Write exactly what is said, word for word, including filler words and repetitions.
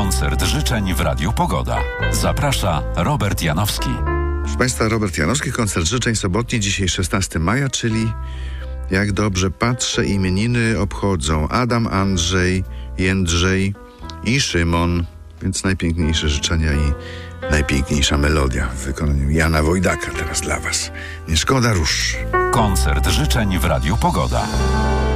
Koncert życzeń w Radiu Pogoda. Zaprasza Robert Janowski. Proszę Państwa, Robert Janowski, koncert życzeń sobotni, dzisiaj szesnastego maja, czyli jak dobrze patrzę, imieniny obchodzą Adam, Andrzej, Jędrzej i Szymon. Więc najpiękniejsze życzenia i najpiękniejsza melodia w wykonaniu Jana Wojdaka teraz dla Was. Nie szkoda róż. Koncert życzeń w Radiu Pogoda.